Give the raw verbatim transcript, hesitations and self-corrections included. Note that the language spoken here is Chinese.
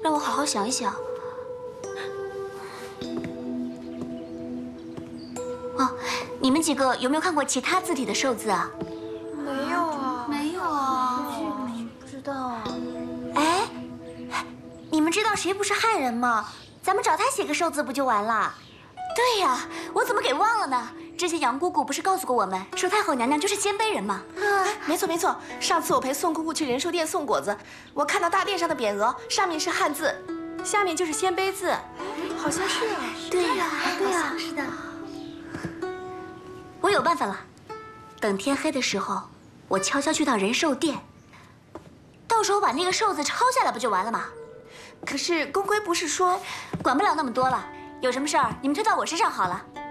让我好好想一想。哦，你们几个有没有看过其他字体的寿字啊？ 没有啊， 没有啊， 不知道。 哎，你们知道谁不是汉人吗？咱们找他写个寿字不就完了？对呀，我怎么给忘了呢？之前杨姑姑不是告诉过我们，说太后娘娘就是鲜卑人吗？ 啊，没错没错。上次我陪宋姑姑去仁寿殿送果子，我看到大殿上的匾额，上面是汉字，下面就是鲜卑字，好像是啊。 对呀，对呀，是的。我有办法了，等天黑的时候，我悄悄去到仁寿殿，到时候把那个寿字抄下来不就完了吗？ 可是宫规不是说， 管不了那么多了，有什么事儿你们推到我身上好了。